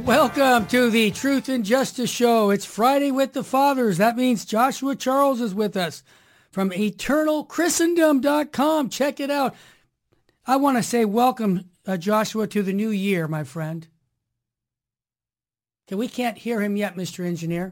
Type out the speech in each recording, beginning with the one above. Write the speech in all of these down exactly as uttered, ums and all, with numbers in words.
Welcome to the Truth and Justice Show. It's Friday with the Fathers. That means Joshua Charles is with us from eternal christendom dot com. Check it out. I want to say welcome, uh, Joshua, to the new year, my friend. Okay, we can't hear him yet, Mister Engineer.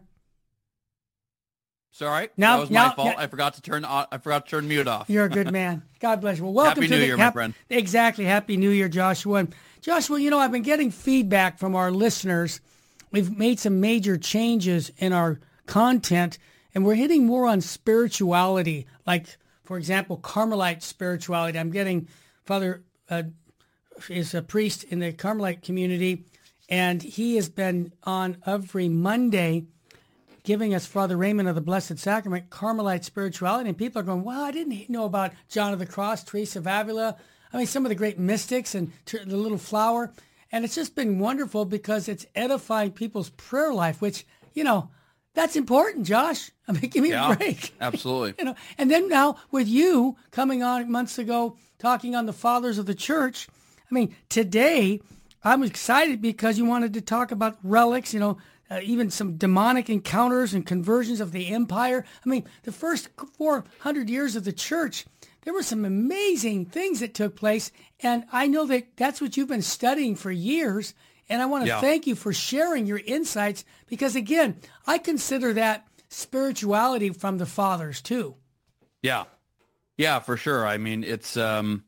Sorry, now, that was now, my fault. Now, I forgot to turn on, I forgot to turn mute off. You're a good man. God bless you. Well, welcome Happy to New the Year, hap- my friend. Exactly. Happy New Year, Joshua. And Joshua, you know, I've been getting feedback from our listeners. We've made some major changes in our content, and we're hitting more on spirituality, like, for example, Carmelite spirituality. I'm getting Father uh, is a priest in the Carmelite community, and he has been on every Monday giving us Father Raymond of the Blessed Sacrament, Carmelite spirituality. And people are going, wow, I didn't know about John of the Cross, Teresa of Avila. I mean, some of the great mystics and the Little Flower. And it's just been wonderful because it's edifying people's prayer life, which, you know, that's important, Josh. I mean, give me Yeah, a break. Absolutely. You know, and then now with you coming on months ago, talking on the fathers of the church. I mean, today I'm excited because you wanted to talk about relics, you know, Uh, even some demonic encounters and conversions of the empire. I mean, the first four hundred years of the church, there were some amazing things that took place. And I know that that's what you've been studying for years. And I want to Yeah. thank you for sharing your insights because, again, I consider that spirituality from the fathers too. Yeah. Yeah, for sure. I mean, it's, um,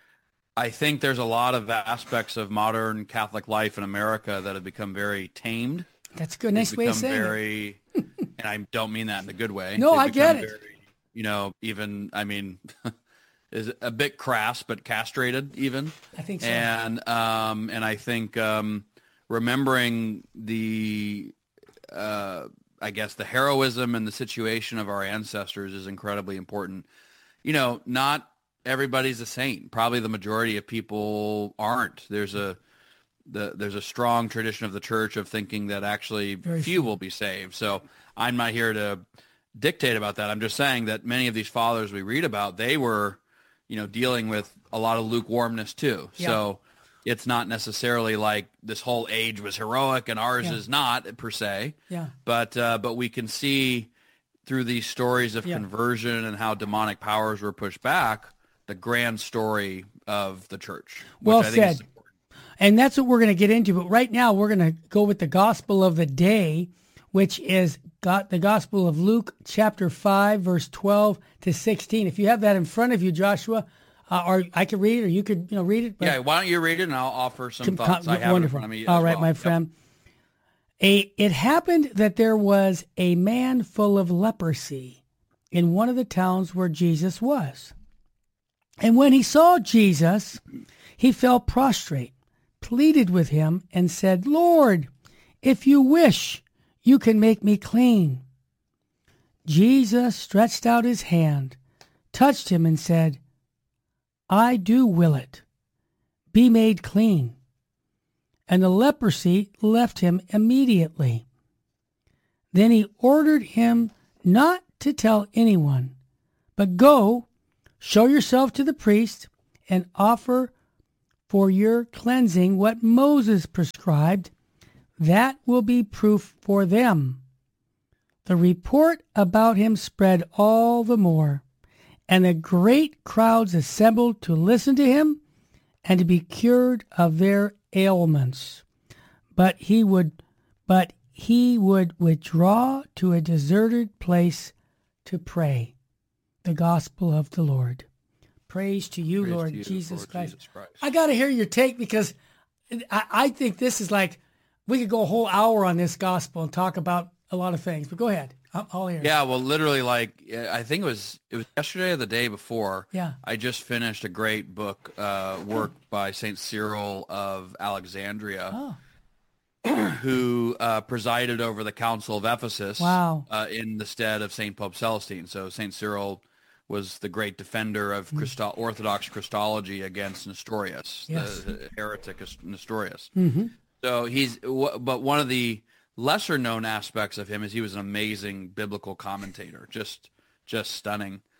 I think there's a lot of aspects of modern Catholic life in America that have become very tamed. That's a good. Nice way of saying very, it. And I don't mean that in a good way. No, They've I get it. Very, you know, even, I mean, is a bit crass, but castrated even. I think so. And, um, and I think um, remembering the, uh, I guess, the heroism and the situation of our ancestors is incredibly important. You know, not everybody's a saint. Probably the majority of people aren't. There's a, The, there's a strong tradition of the church of thinking that actually Very few few. will be saved. So I'm not here to dictate about that. I'm just saying that many of these fathers we read about, they were, you know, dealing with a lot of lukewarmness too. Yeah. So it's not necessarily like this whole age was heroic and ours Yeah. is not per se. Yeah. But uh, but we can see through these stories of Yeah. conversion and how demonic powers were pushed back, the grand story of the church. Which Well I think said. is And that's what we're going to get into. But right now, we're going to go with the gospel of the day, which is got the gospel of Luke chapter five, verse twelve to sixteen. If you have that in front of you, Joshua, uh, or I could read it, or you could you know read it. But Yeah, why don't you read it and I'll offer some com- thoughts. I have wonderful. it in front of me All as right, well. my Yep. friend. A, it happened that there was a man full of leprosy in one of the towns where Jesus was. And when he saw Jesus, he fell prostrate, pleaded with him, and said, Lord, if you wish, you can make me clean. Jesus stretched out his hand, touched him, and said, I do will it. Be made clean. And the leprosy left him immediately. Then he ordered him not to tell anyone, but go, show yourself to the priest, and offer for your cleansing what Moses prescribed. That will be proof for them. The report about him spread all the more, and the great crowds assembled to listen to him and to be cured of their ailments. But he would, but he would withdraw to a deserted place to pray. The gospel of the Lord. Praise to you, Praise Lord, to you, Jesus, Lord Christ. Jesus Christ. I got to hear your take because I, I think this is like, we could go a whole hour on this gospel and talk about a lot of things, but go ahead. I'll, I'll hear. Yeah, well, literally, like, I think it was it was yesterday or the day before. Yeah. I just finished a great book, uh, work by Saint Cyril of Alexandria, Oh, who uh, presided over the Council of Ephesus. Wow. Uh, in the stead of Saint Pope Celestine. So Saint Cyril was the great defender of Christo- Orthodox Christology against Nestorius, Yes. the, the heretic Nestorius. mm-hmm. So he's, but one of the lesser known aspects of him is he was an amazing biblical commentator, just, just stunning.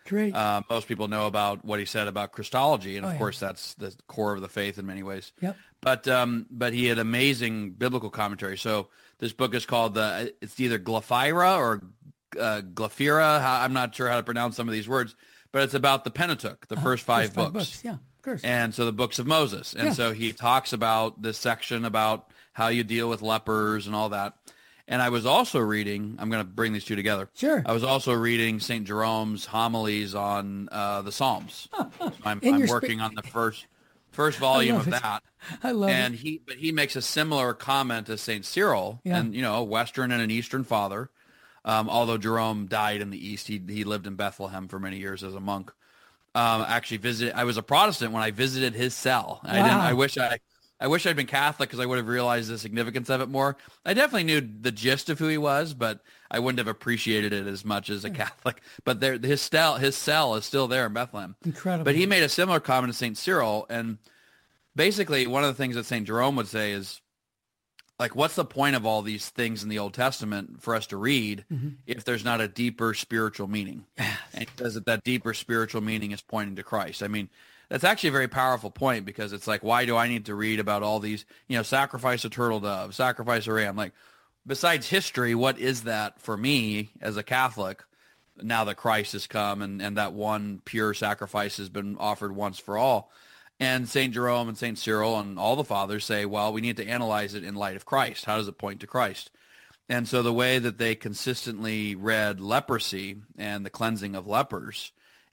Great. Uh, most people know about what he said about Christology, and Oh, of yeah. course that's the core of the faith in many ways. Yep. But um, but he had amazing biblical commentary. So this book is called the it's either Glaphyra or uh, Glaphyra. How- I'm not sure how to pronounce some of these words, but it's about the Pentateuch, the Uh-huh. first five First five books. books. Yeah, of course. And so the books of Moses. And Yeah. so he talks about this section about how you deal with lepers and all that. And I was also reading, I'm going to bring these two together. Sure. I was also reading Saint Jerome's homilies on uh, the Psalms. So I'm, In I'm your sp- working on the first first volume love of it. that. I love And it. he but he makes a similar comment as Saint Cyril, Yeah. and you know, a Western and an Eastern father. Um, although Jerome died in the East, he he lived in Bethlehem for many years as a monk. Um, actually visited. I was a Protestant when I visited his cell. I didn't. Wow. I wish I. I wish I'd been Catholic because I would have realized the significance of it more. I definitely knew the gist of who he was, but I wouldn't have appreciated it as much as a Catholic. But there, his cell, his cell is still there in Bethlehem. Incredible. But he made a similar comment to Saint Cyril, and basically one of the things that Saint Jerome would say is, like, what's the point of all these things in the Old Testament for us to read Mm-hmm. if there's not a deeper spiritual meaning? Yes. And he says that that deeper spiritual meaning is pointing to Christ. I mean, that's actually a very powerful point because it's like, why do I need to read about all these, you know, sacrifice a turtle dove, sacrifice a ram? Like, besides history, what is that for me as a Catholic now that Christ has come and, and that one pure sacrifice has been offered once for all? And Saint Jerome and Saint Cyril and all the fathers say, well, we need to analyze it in light of Christ. How does it point to Christ? And so the way that they consistently read leprosy and the cleansing of lepers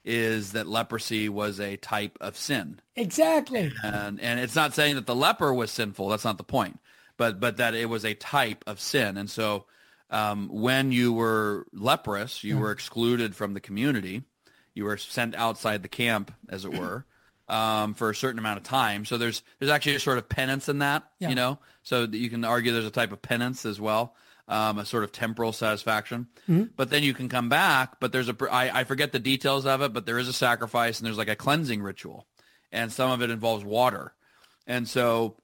is that leprosy was a type of sin. Exactly. And and it's not saying that the leper was sinful. That's not the point. But but that it was a type of sin. And so um, when you were leprous, you Yeah. were excluded from the community. You were sent outside the camp, as it were, um, for a certain amount of time. So there's there's actually a sort of penance in that, Yeah. you know. So that you can argue there's a type of penance as well, um, a sort of temporal satisfaction. Mm-hmm. But then you can come back. But there's a pr- I, I forget the details of it, but there is a sacrifice and there's like a cleansing ritual, and some of it involves water. And so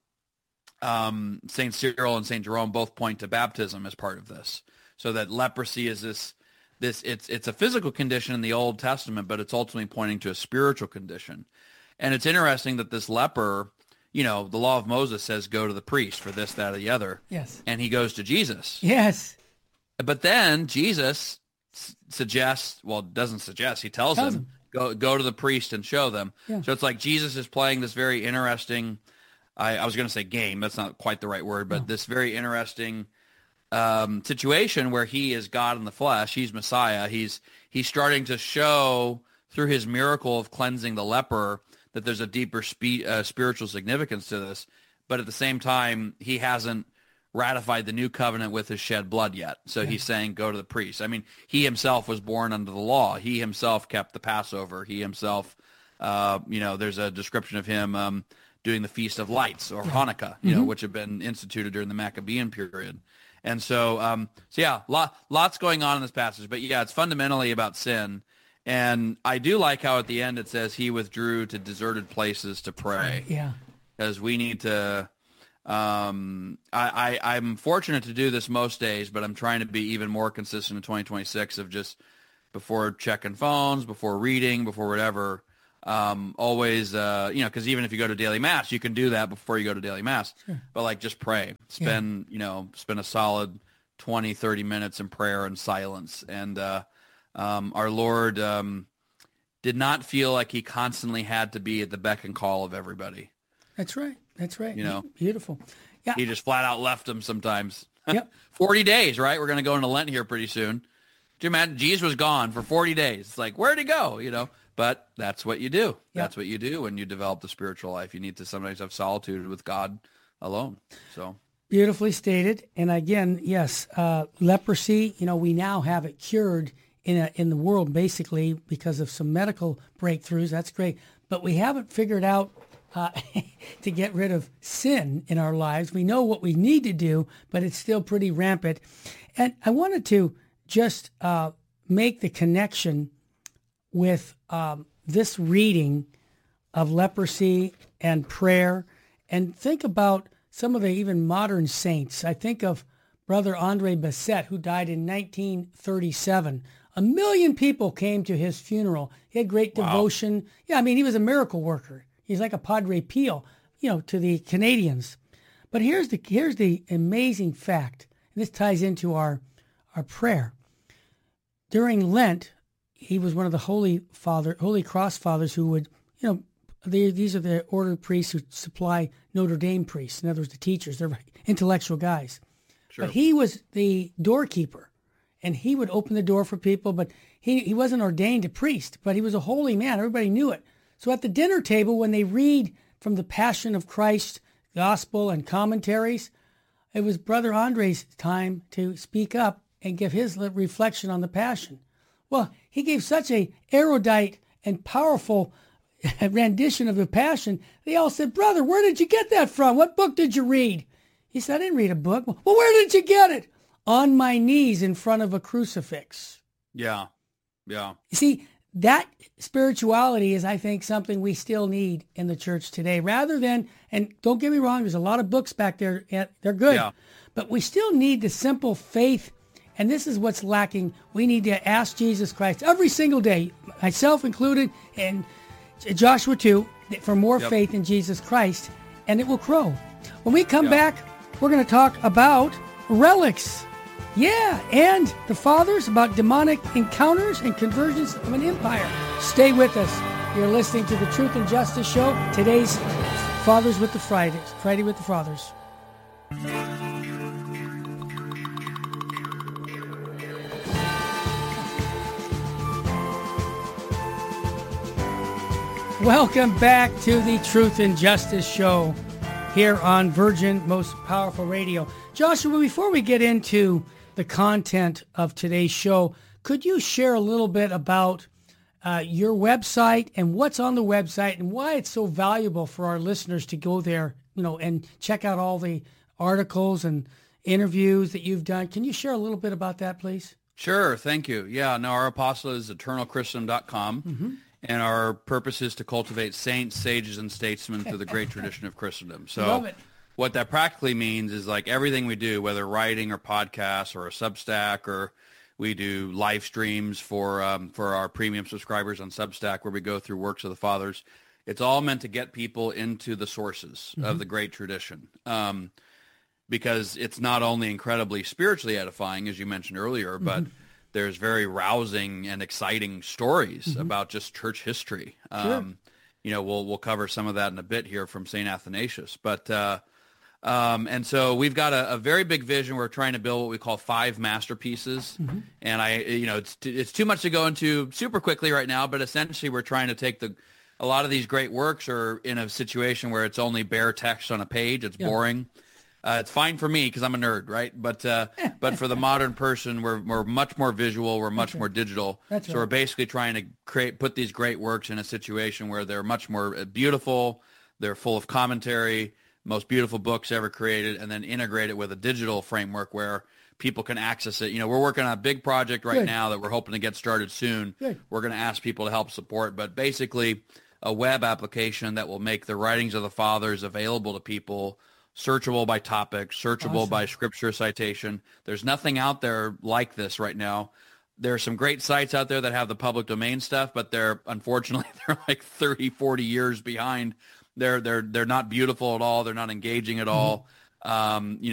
um, Saint Cyril and Saint Jerome both point to baptism as part of this, so that leprosy is this this it's it's a physical condition in the Old Testament, but it's ultimately pointing to a spiritual condition. And it's interesting that this leper, you know, the law of Moses says go to the priest for this, that, or the other, Yes. and he goes to Jesus. Yes. But then Jesus s- suggests, well, doesn't suggest, he tells, Tells him, him. go go to the priest and show them. Yeah. So it's like Jesus is playing this very interesting, I, I was going to say game, that's not quite the right word, but No. this very interesting um, situation where he is God in the flesh. He's Messiah. He's he's starting to show through his miracle of cleansing the leper that there's a deeper spe- uh, spiritual significance to this. But at the same time, he hasn't ratified the new covenant with his shed blood yet. So he's saying, go to the priest. I mean, he himself was born under the law. He himself kept the Passover. He himself, uh, you know, there's a description of him um, doing the Feast of Lights or Hanukkah, you know, which had been instituted during the Maccabean period. And so, um, so yeah, lot, lots going on in this passage. But yeah, it's fundamentally about sin. And I do like how at the end it says he withdrew to deserted places to pray, Yeah. because we need to. Um, I, I I'm fortunate to do this most days, but I'm trying to be even more consistent in twenty twenty-six of just before checking phones, before reading, before whatever. Um, always, uh, you know, because even if you go to daily mass, you can do that before you go to daily mass. Sure. But like, just pray. Spend, you know, spend a solid twenty, thirty minutes in prayer and silence. And uh, um, our Lord um, did not feel like he constantly had to be at the beck and call of everybody. That's right. That's right. You know. Beautiful. Yeah. He just flat out left them sometimes. Yep. forty days, right? We're going to go into Lent here pretty soon. Do you imagine? Jesus was gone for forty days. It's like, where'd he go? You know, but that's what you do. That's what you do when you develop the spiritual life. You need to sometimes have solitude with God alone. So Beautifully stated. And again, yes, uh, leprosy, you know, we now have it cured in a, in the world basically because of some medical breakthroughs. That's great. But we haven't figured out uh, to get rid of sin in our lives. We know what we need to do, but it's still pretty rampant. And I wanted to just uh, make the connection with um, this reading of leprosy and prayer, and think about some of the even modern saints. I think of Brother Andre Bessette, who died in nineteen thirty-seven, A million people came to his funeral. He had great Wow. devotion. Yeah, I mean, he was a miracle worker. He's like a Padre Pio, you know, to the Canadians. But here's the here's the amazing fact, and this ties into our our prayer. During Lent, he was one of the Holy Father, Holy Cross Fathers who would, you know, they, these are the order priests who supply Notre Dame priests. In other words, the teachers. They're intellectual guys. Sure. But he was the doorkeeper, and he would open the door for people, but he, he wasn't ordained a priest, but he was a holy man. Everybody knew it. So at the dinner table, when they read from the Passion of Christ, Gospel, and commentaries, it was Brother Andre's time to speak up and give his reflection on the Passion. Well, he gave such a erudite and powerful rendition of the Passion. They all said, "Brother, where did you get that from? What book did you read?" He said, "I didn't read a book." "Well, where did you get it?" "On my knees in front of a crucifix." Yeah. Yeah. You see, that spirituality is, I think, something we still need in the church today. Rather than, and don't get me wrong, there's a lot of books back there. They're good. Yeah. But we still need the simple faith. And this is what's lacking. We need to ask Jesus Christ every single day, myself included, and Joshua too, for more Yep. faith in Jesus Christ, and it will grow. When we come Yep. back, we're going to talk about relics. Yeah, and the fathers, about demonic encounters and conversions of an empire. Stay with us. You're listening to the Truth and Justice Show. Today's Fathers with the Fridays, Friday with the Fathers. Welcome back to the Truth and Justice Show here on Virgin Most Powerful Radio. Joshua, before we get into the content of today's show, could you share a little bit about uh, your website and what's on the website and why it's so valuable for our listeners to go there, you know, and check out all the articles and interviews that you've done? Can you share a little bit about that, please? Sure. Thank you. Yeah. No, our apostle is eternal christendom dot com. Mm-hmm. And our purpose is to cultivate saints, sages, and statesmen through the great tradition of Christendom. So Love it. What that practically means is, like, everything we do, whether writing or podcasts or a Substack, or we do live streams for um, for our premium subscribers on Substack where we go through works of the fathers, it's all meant to get people into the sources mm-hmm. of the great tradition. Um, because it's not only incredibly spiritually edifying, as you mentioned earlier, but mm-hmm. there's very rousing and exciting stories mm-hmm. about just church history. Sure. Um, you know, we'll we'll cover some of that in a bit here from Saint Athanasius. But uh, um, and so we've got a, a very big vision. We're trying to build what we call five masterpieces. Mm-hmm. And I, you know, it's t- it's too much to go into super quickly right now. But essentially, we're trying to take the a lot of these great works are in a situation where it's only bare text on a page. It's yeah. boring. Uh, it's fine for me because I'm a nerd, right? But uh, but for the modern person, we're we're much more visual. We're much That's more right. digital. That's so right. we're basically trying to create put these great works in a situation where they're much more beautiful. They're full of commentary, most beautiful books ever created, and then integrate it with a digital framework where people can access it. You know, we're working on a big project right Good. now that we're hoping to get started soon. Good. We're going to ask people to help support, but basically a web application that will make the writings of the fathers available to people, searchable by topic, searchable Awesome. by scripture citation. There's nothing out there like this right now. There are some great sites out there that have the public domain stuff, but they're unfortunately they're like thirty, forty years behind. They're they're they're not beautiful at all. They're not engaging at all. Mm-hmm. Um, you know,